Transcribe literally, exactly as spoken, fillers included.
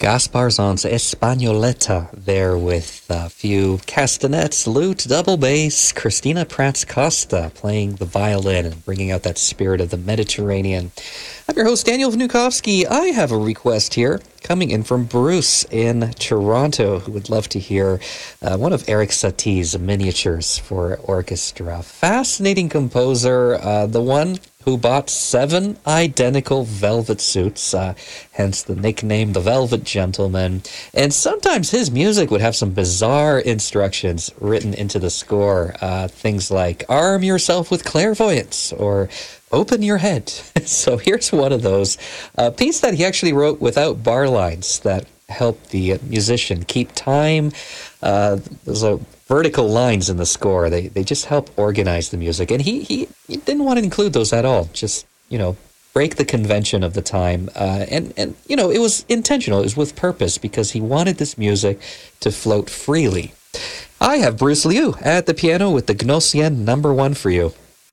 Gasparzon's Españoleta there with a few castanets, lute, double bass, Christina Prats Costa playing the violin and bringing out that spirit of the Mediterranean. I'm your host, Daniel Vnukovsky. I have a request here coming in from Bruce in Toronto, who would love to hear uh, one of Eric Satie's miniatures for orchestra. Fascinating composer, uh, the one who bought seven identical velvet suits, uh, hence the nickname The Velvet Gentleman. And sometimes his music would have some bizarre instructions written into the score. Uh, things like, arm yourself with clairvoyance, or open your head. So here's one of those. A piece that he actually wrote without bar lines that helped the musician keep time. Uh, there's a vertical lines in the score. They they just help organize the music. And he, he, he didn't want to include those at all. Just, you know, break the convention of the time. Uh, and, and, you know, it was intentional. It was with purpose because he wanted this music to float freely. I have Bruce Liu at the piano with the Gnossienne number one for you.